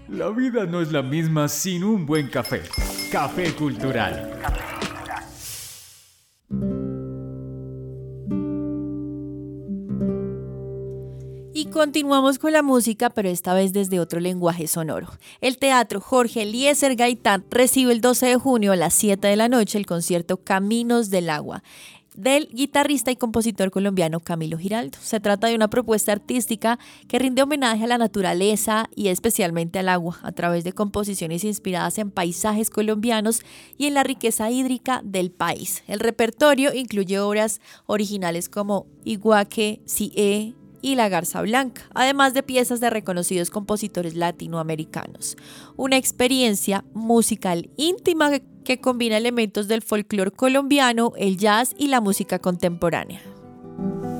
La vida no es la misma sin un buen café. Café Cultural. Y continuamos con la música, pero esta vez desde otro lenguaje sonoro. El Teatro Jorge Eliezer Gaitán recibe el 12 de junio a las 7 de la noche el concierto Caminos del Agua del guitarrista y compositor colombiano Camilo Giraldo. Se trata de una propuesta artística que rinde homenaje a la naturaleza y especialmente al agua a través de composiciones inspiradas en paisajes colombianos y en la riqueza hídrica del país. El repertorio incluye obras originales como Iguaque, Sié y La Garza Blanca, además de piezas de reconocidos compositores latinoamericanos. Una experiencia musical íntima que combina elementos del folclore colombiano, el jazz y la música contemporánea.